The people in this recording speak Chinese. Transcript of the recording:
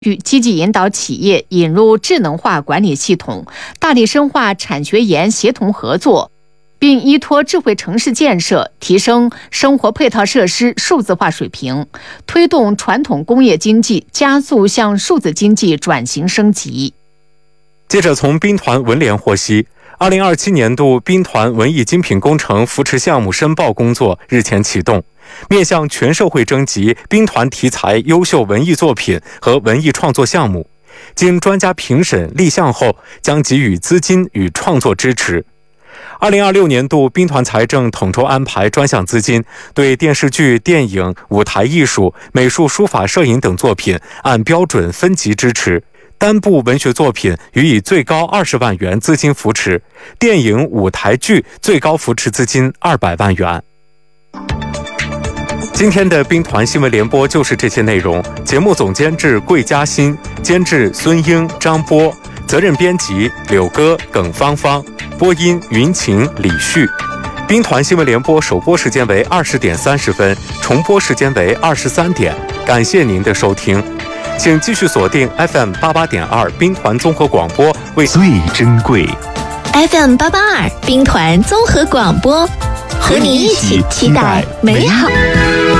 积极引导企业引入智能化管理系统，大力深化产学研协同合作，并依托智慧城市建设，提升生活配套设施数字化水平，推动传统工业经济加速向数字经济转型升级。 记者从兵团文联获悉，2027年度兵团文艺精品工程扶持项目申报工作日前启动，面向全社会征集兵团题材优秀文艺作品和文艺创作项目，经专家评审立项后，将给予资金与创作支持。2026年度兵团财政统筹安排专项资金，对电视剧、电影、舞台艺术、美术、书法、摄影等作品按标准分级支持。单部文学作品予以最高20万元资金扶持，电影、舞台剧最高扶持资金200万元。今天的兵团新闻联播就是这些内容。节目总监制桂嘉欣，监制孙英、张波，责任编辑柳歌、耿芳芳，播音云晴、李旭。兵团新闻联播首播时间为20点30分，重播时间为23点。感谢您的收听。请继续锁定 FM88.2 兵团综合广播，为最珍贵 FM882 兵团综合广播，和你一起期待美好。